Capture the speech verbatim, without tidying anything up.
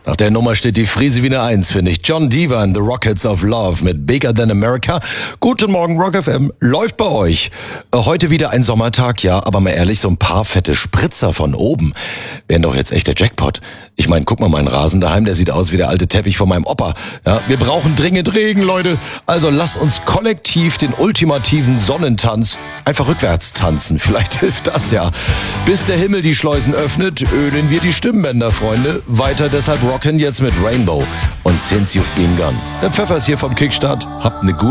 Nach der Nummer steht die Friese wie eine Eins, finde ich. John Deaver and the Rockets of Love mit Bigger Than America. Guten Morgen, Rock F M. Läuft bei euch. Heute wieder ein Sommertag, ja, aber mal ehrlich, so ein paar fette Spritzer von oben wären doch jetzt echt der Jackpot. Ich meine, guck mal, mein Rasen daheim, der sieht aus wie der alte Teppich von meinem Opa. Ja, wir brauchen dringend Regen, Leute. Also lasst uns kollektiv den ultimativen Sonnentanz einfach rückwärts tanzen. Vielleicht hilft das ja. Bis der Himmel die Schleusen öffnet, ölen wir die Stimmbänder, Freunde. Weiter deshalb rocken jetzt mit Rainbow und Since You've Been Gone. Der Pfeffer ist hier vom Kickstart. Habt eine gute